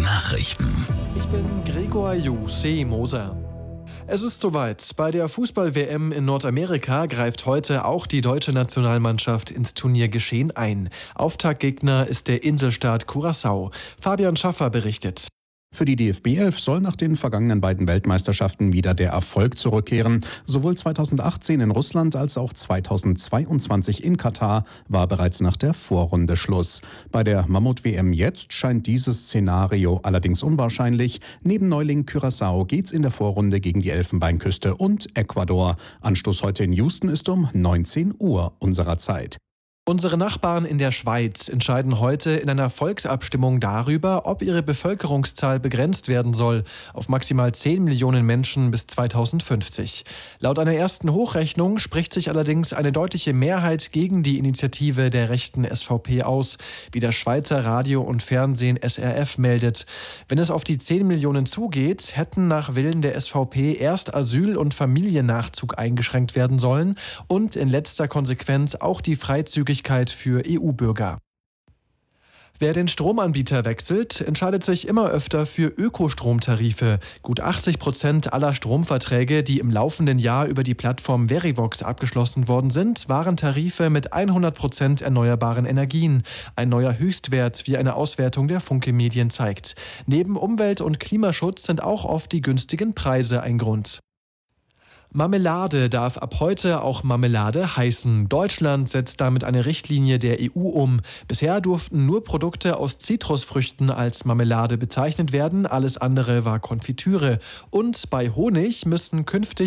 Nachrichten. Ich bin Gregor Moser. Es ist soweit. Bei der Fußball-WM in Nordamerika greift heute auch die deutsche Nationalmannschaft ins Turniergeschehen ein. Auftaktgegner ist der Inselstaat Curaçao. Fabian Schaffer berichtet. Für die DFB 11 soll nach den vergangenen beiden Weltmeisterschaften wieder der Erfolg zurückkehren. Sowohl 2018 in Russland als auch 2022 in Katar war bereits nach der Vorrunde Schluss. Bei der Mammut-WM jetzt scheint dieses Szenario allerdings unwahrscheinlich. Neben Neuling Curaçao geht's in der Vorrunde gegen die Elfenbeinküste und Ecuador. Anstoß heute in Houston ist um 19 Uhr unserer Zeit. Unsere Nachbarn in der Schweiz entscheiden heute in einer Volksabstimmung darüber, ob ihre Bevölkerungszahl begrenzt werden soll auf maximal 10 Millionen Menschen bis 2050. Laut einer ersten Hochrechnung spricht sich allerdings eine deutliche Mehrheit gegen die Initiative der rechten SVP aus, wie das Schweizer Radio und Fernsehen SRF meldet. Wenn es auf die 10 Millionen zugeht, hätten nach Willen der SVP erst Asyl- und Familiennachzug eingeschränkt werden sollen und in letzter Konsequenz auch die Freizügigkeit für EU-Bürger. Wer den Stromanbieter wechselt, entscheidet sich immer öfter für Ökostromtarife. Gut 80% aller Stromverträge, die im laufenden Jahr über die Plattform Verivox abgeschlossen worden sind, waren Tarife mit 100% erneuerbaren Energien. Ein neuer Höchstwert, wie eine Auswertung der Funke Medien zeigt. Neben Umwelt- und Klimaschutz sind auch oft die günstigen Preise ein Grund. Marmelade darf ab heute auch Marmelade heißen. Deutschland setzt damit eine Richtlinie der EU um. Bisher durften nur Produkte aus Zitrusfrüchten als Marmelade bezeichnet werden, alles andere war Konfitüre. Und bei Honig müssen künftig